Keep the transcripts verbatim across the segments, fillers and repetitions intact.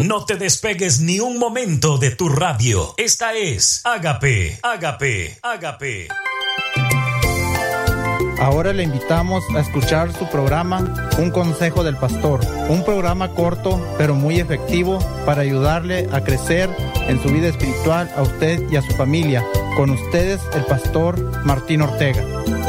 No te despegues ni un momento de tu radio. Esta es Ágape, Ágape, Ágape. Ahora le invitamos a escuchar su programa Un Consejo del Pastor, un programa corto pero muy efectivo para ayudarle a crecer en su vida espiritual a usted y a su familia. Con ustedes, el pastor Martín Ortega.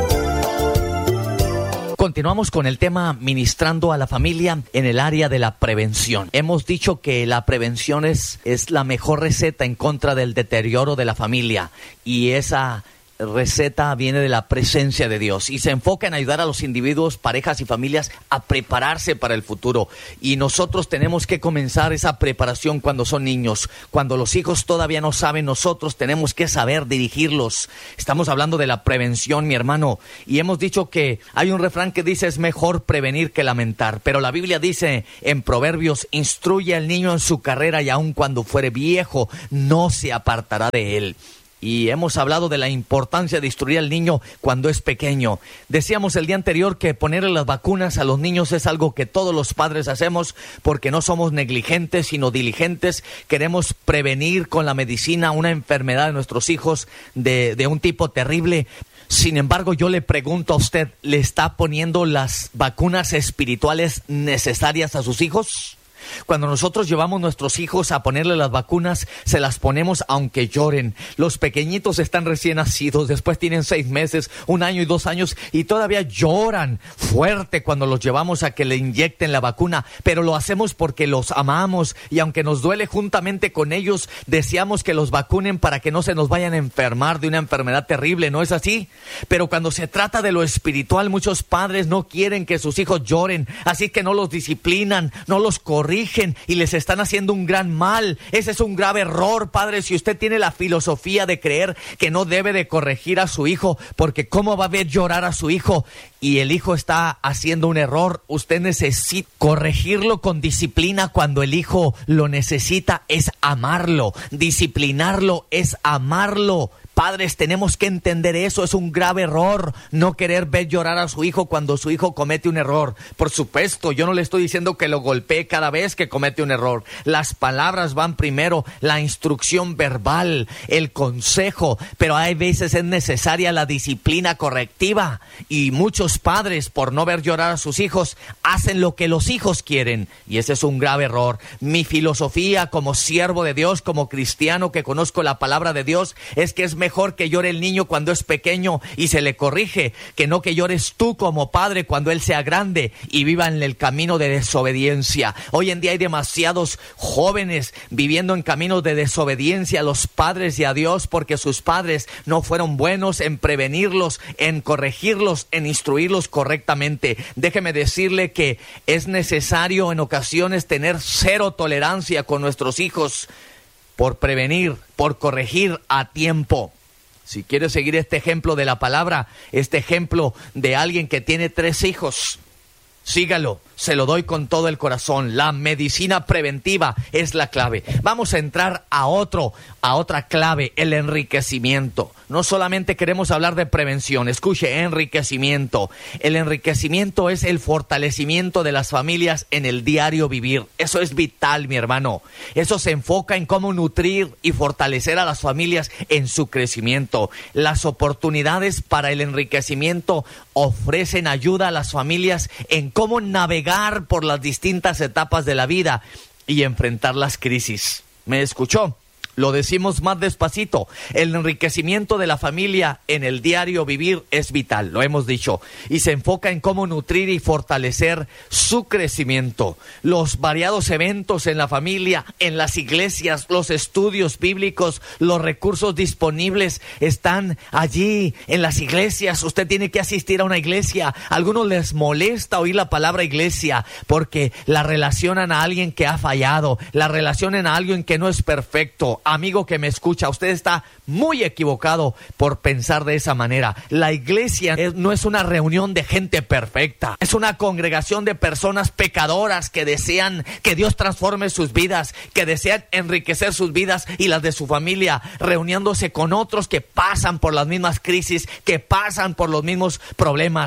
Continuamos con el tema ministrando a la familia en el área de la prevención. Hemos dicho que la prevención es, es la mejor receta en contra del deterioro de la familia, y esa receta viene de la presencia de Dios y se enfoca en ayudar a los individuos, parejas y familias a prepararse para el futuro. Y nosotros tenemos que comenzar esa preparación cuando son niños. Cuando los hijos todavía no saben, nosotros tenemos que saber dirigirlos. Estamos hablando de la prevención, mi hermano, y hemos dicho que hay un refrán que dice: es mejor prevenir que lamentar. Pero la Biblia dice en Proverbios: instruye al niño en su carrera y aun cuando fuere viejo no se apartará de él. Y hemos hablado de la importancia de instruir al niño cuando es pequeño. Decíamos el día anterior que ponerle las vacunas a los niños es algo que todos los padres hacemos porque no somos negligentes, sino diligentes. Queremos prevenir con la medicina una enfermedad de nuestros hijos de, de un tipo terrible. Sin embargo, yo le pregunto a usted, ¿le está poniendo las vacunas espirituales necesarias a sus hijos? Cuando nosotros llevamos a nuestros hijos a ponerle las vacunas, se las ponemos aunque lloren. Los pequeñitos están recién nacidos, después tienen seis meses, un año y dos años y todavía lloran fuerte cuando los llevamos a que le inyecten la vacuna. Pero lo hacemos porque los amamos y aunque nos duele, juntamente con ellos deseamos que los vacunen para que no se nos vayan a enfermar de una enfermedad terrible, ¿no es así? Pero cuando se trata de lo espiritual, muchos padres no quieren que sus hijos lloren, así que no los disciplinan, no los corrigen y les están haciendo un gran mal. Ese es un grave error, padre. Si usted tiene la filosofía de creer que no debe de corregir a su hijo, porque cómo va a ver llorar a su hijo y el hijo está haciendo un error, usted necesita corregirlo con disciplina. Cuando el hijo lo necesita es amarlo, disciplinarlo es amarlo. Padres, tenemos que entender eso. Es un grave error no querer ver llorar a su hijo cuando su hijo comete un error. Por supuesto, yo no le estoy diciendo que lo golpee cada vez que comete un error. Las palabras van primero, la instrucción verbal, el consejo, pero hay veces es necesaria la disciplina correctiva. Y muchos padres, por no ver llorar a sus hijos, hacen lo que los hijos quieren. Y ese es un grave error. Mi filosofía como siervo de Dios, como cristiano que conozco la palabra de Dios, es que es mejor Mejor que llore el niño cuando es pequeño y se le corrige, que no que llores tú como padre cuando él sea grande y viva en el camino de desobediencia. Hoy en día hay demasiados jóvenes viviendo en caminos de desobediencia a los padres y a Dios porque sus padres no fueron buenos en prevenirlos, en corregirlos, en instruirlos correctamente. Déjeme decirle que es necesario en ocasiones tener cero tolerancia con nuestros hijos por prevenir, por corregir a tiempo. Si quiere seguir este ejemplo de la palabra, este ejemplo de alguien que tiene tres hijos, sígalo, se lo doy con todo el corazón. La medicina preventiva es la clave. Vamos a entrar a otro, a otra clave, el enriquecimiento. No solamente queremos hablar de prevención, escuche, enriquecimiento. El enriquecimiento es el fortalecimiento de las familias en el diario vivir. Eso es vital, mi hermano. Eso se enfoca en cómo nutrir y fortalecer a las familias en su crecimiento. Las oportunidades para el enriquecimiento ofrecen ayuda a las familias en cómo navegar por las distintas etapas de la vida y enfrentar las crisis. ¿Me escuchó? Lo decimos más despacito. El enriquecimiento de la familia en el diario vivir es vital, lo hemos dicho, y se enfoca en cómo nutrir y fortalecer su crecimiento. Los variados eventos en la familia, en las iglesias, los estudios bíblicos, los recursos disponibles están allí en las iglesias. Usted tiene que asistir a una iglesia. A algunos les molesta oír la palabra iglesia porque la relacionan a alguien que ha fallado, la relacionan a alguien que no es perfecto. Amigo que me escucha, usted está muy equivocado por pensar de esa manera. La iglesia es, no es una reunión de gente perfecta, es una congregación de personas pecadoras que desean que Dios transforme sus vidas, que desean enriquecer sus vidas y las de su familia, reuniéndose con otros que pasan por las mismas crisis, que pasan por los mismos problemas.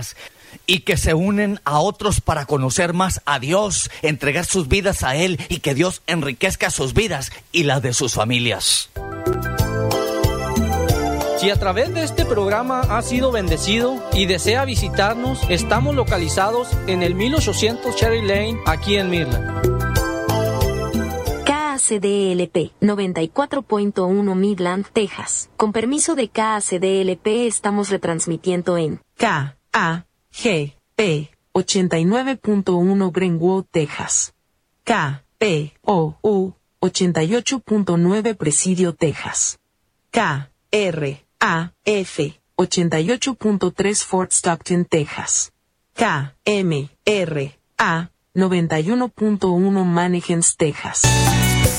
y que se unen a otros para conocer más a Dios, entregar sus vidas a Él y que Dios enriquezca sus vidas y las de sus familias. Si a través de este programa ha sido bendecido y desea visitarnos, estamos localizados en el mil ochocientos Cherry Lane, aquí en Midland. K A C D L P noventa y cuatro punto uno Midland, Texas. Con permiso de K A C D L P estamos retransmitiendo en K A G P ochenta y nueve punto uno Greenwood, Texas. K P O U ochenta y ocho punto nueve Presidio, Texas. K R A F ochenta y ocho punto tres Fort Stockton, Texas. K M R A noventa y uno punto uno Mannequins, Texas.